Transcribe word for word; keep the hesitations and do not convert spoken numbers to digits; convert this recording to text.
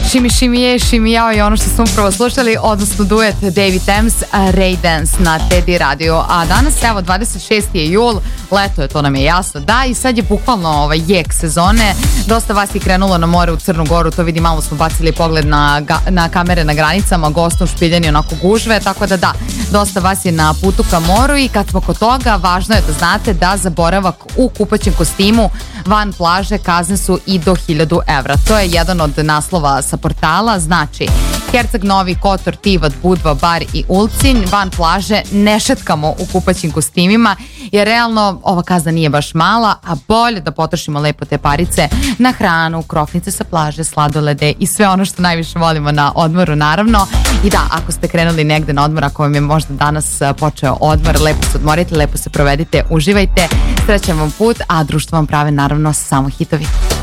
Šimi šimi je, šimi jao i ono što smo upravo slušali, odnosno duet Davy Thames, Ray Dance na Teddy Radio. A danas, evo, dvadeset šesti je jul, leto je, to nam je jasno, da, i sad je bukvalno ovaj jek sezone. Dosta vas je krenulo na more u Crnu Goru, to vidi, malo smo bacili pogled na, na kamere na granicama, Gostom, Špiljani, onako gužve, tako da da, dosta vas je na putu ka moru. I kad smo kod toga, važno je da znate da za boravak u kupaćem kostimu van plaže kazne su i do hiljadu evra. To je jedan od naslova sa portala, znači Herceg Novi, Kotor, Tivat, Budva, Bar i Ulcinj, van plaže ne šetkamo u kupaćim kostimima, jer realno ova kazna nije baš mala, a bolje da potrošimo lepo te parice na hranu, krofnice sa plaže, sladolede i sve ono što najviše volimo na odmoru, naravno. I da, ako ste krenuli negde na odmor, ako vam je možda danas počeo odmor, lepo se odmorite, lepo se provedite, uživajte, srećan vam put, a društvo vam prave naravno samo hitovi.